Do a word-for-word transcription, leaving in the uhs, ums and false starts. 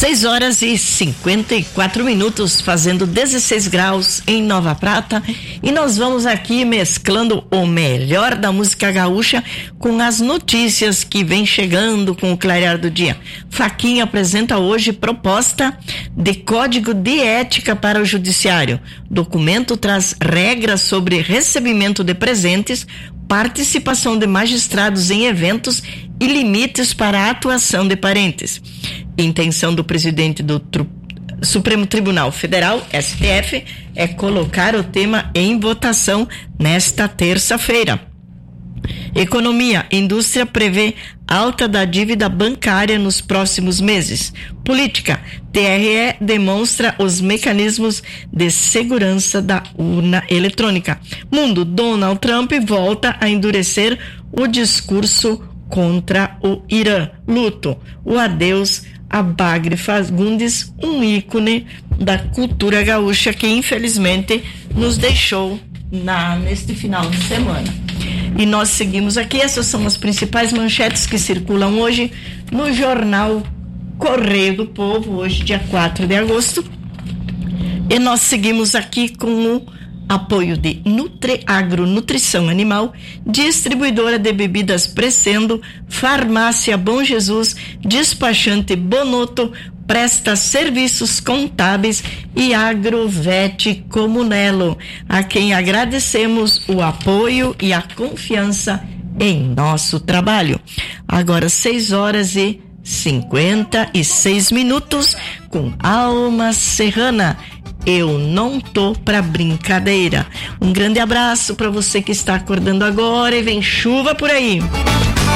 seis horas e cinquenta e quatro minutos, fazendo dezesseis graus em Nova Prata, e nós vamos aqui mesclando o melhor da música gaúcha com as notícias que vem chegando com o clarear do dia. Faquinha apresenta hoje proposta de código de ética para o judiciário. Documento traz regras sobre recebimento de presentes, participação de magistrados em eventos e limites para a atuação de parentes. Intenção do presidente do Tru- Supremo Tribunal Federal, S T F, é colocar o tema em votação nesta terça-feira. Economia, indústria prevê alta da dívida bancária nos próximos meses. Política, T R E demonstra os mecanismos de segurança da urna eletrônica. Mundo, Donald Trump volta a endurecer o discurso contra o Irã. Luto, o adeus a Bagre Fagundes, um ícone da cultura gaúcha que infelizmente nos deixou na, neste final de semana. E nós seguimos aqui, essas são as principais manchetes que circulam hoje no jornal Correio do Povo, hoje dia quatro de agosto. E nós seguimos aqui com o apoio de Nutriagro Nutrição Animal, distribuidora de bebidas Crescendo, Farmácia Bom Jesus, despachante Bonotto, presta serviços contábeis e Agrovete Comunelo, a quem agradecemos o apoio e a confiança em nosso trabalho. Agora seis horas e cinquenta e seis minutos, com Alma Serrana. Eu não tô pra brincadeira. Um grande abraço para você que está acordando agora e vem chuva por aí.